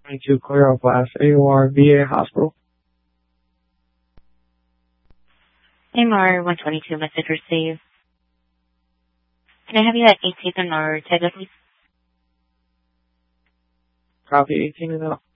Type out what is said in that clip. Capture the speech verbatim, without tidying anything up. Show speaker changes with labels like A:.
A: twenty-two Chloroplast, A O R V A Hospital.
B: A M R one twenty-two, message received. Can I have you at eighteenth and or Tega, please?
A: Copy eighteen and up.